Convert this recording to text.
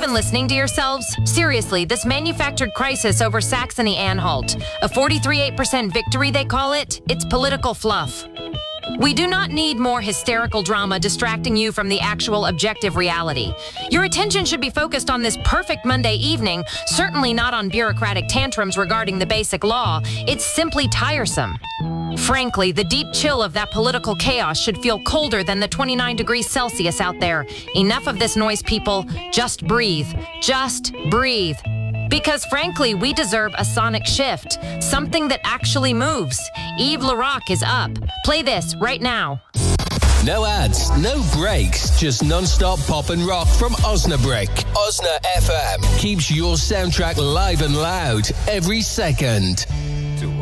even listening to yourselves? Seriously, this manufactured crisis over Saxony-Anhalt, a 43.8% victory they call it, it's political fluff. We do not need more hysterical drama distracting you from the actual objective reality. Your attention should be focused on this perfect Monday evening, certainly not on bureaucratic tantrums regarding the basic law. It's simply tiresome. Frankly, the deep chill of that political chaos should feel colder than the 29 degrees Celsius out there. Enough of this noise, people. Just breathe. Just breathe. Because frankly, we deserve a sonic shift. Something that actually moves. Yves Laroque is up. Play this right now. No ads, no breaks, just non-stop pop and rock from Osnabrück. Osna FM keeps your soundtrack live and loud every second.